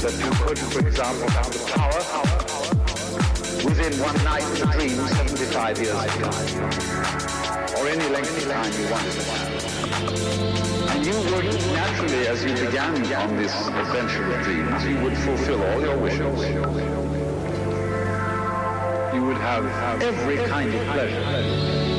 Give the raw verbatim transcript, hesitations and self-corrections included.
that you could, for example, have the power within one night to dream seventy-five years ago, or any length of time you wanted to have. And you would naturally, as you began on this adventure of dreams, you would fulfill all your wishes. You would have every kind of pleasure.